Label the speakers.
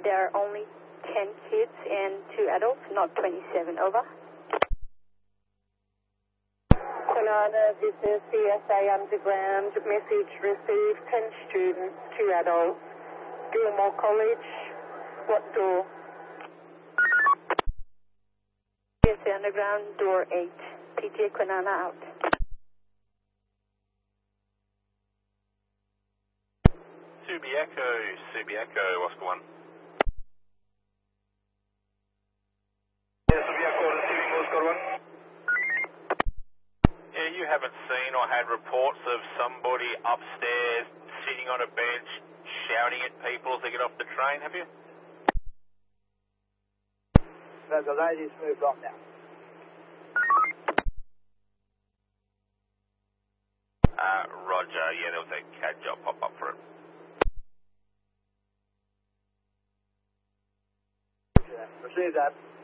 Speaker 1: There are only 10 kids and 2 adults, not 27. Over.
Speaker 2: Quinana, this is CSA Underground. Message received. 10 students, 2 adults. Gilmore College. What door?
Speaker 1: CSA Underground, door 8. PTA Quinana out.
Speaker 3: Subi Echo, Oscar 1.
Speaker 4: Subi Echo, receiving Oscar 1.
Speaker 3: Yeah, you haven't seen or had reports of somebody upstairs sitting on a bench shouting at people as they get off the train, have you?
Speaker 4: No, the lady's moved on now.
Speaker 3: Roger, yeah, there was a CAD job pop up for it.
Speaker 4: Receive that.